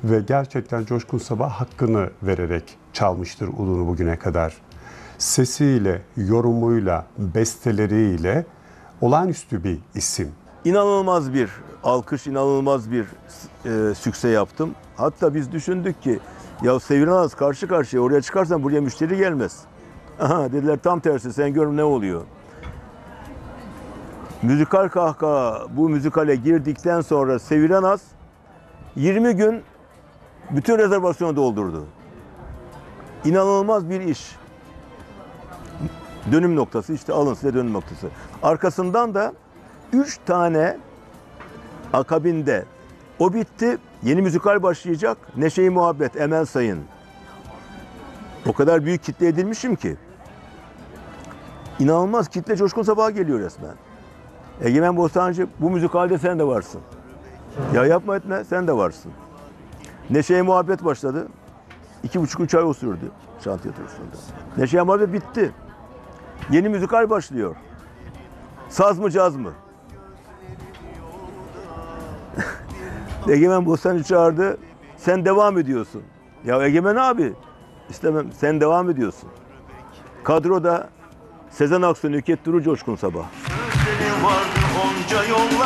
Ve gerçekten Coşkun Sabah hakkını vererek çalmıştır udunu bugüne kadar. Sesiyle, yorumuyla, besteleriyle olağanüstü bir isim. İnanılmaz bir alkış, inanılmaz bir sükse yaptım. Hatta biz düşündük ki ya Sevirenaz karşı karşıya, oraya çıkarsan buraya müşteri gelmez. Aha dediler, tam tersi, sen gör ne oluyor. Müzikal kahkaha bu müzikale girdikten sonra Sevirenaz 20 gün bütün rezervasyonu doldurdu. İnanılmaz bir iş. Dönüm noktası, işte alın size dönüm noktası. Arkasından da 3 tane akabinde o bitti. Yeni müzikal başlayacak. Neşe-i Muhabbet, Emel Sayın. O kadar büyük kitle edilmişim ki. İnanılmaz kitle Coşkun Sabah'a geliyor resmen. Egemen Bostancı, bu müzikalde sen de varsın. Ya yapma etme, sen de varsın. Neşe-i Muhabbet başladı. 2,5-3 ay o sürdü şan tiyatrosunda. Neşe-i Muhabbet bitti. Yeni müzikal başlıyor. Saz mı caz mı? Egemen Bostancı çağırdı. Sen devam ediyorsun. Ya Egemen abi, istemem, sen devam ediyorsun. Kadroda Sezen Aksu, Nükhet Duru, Coşkun Sabah.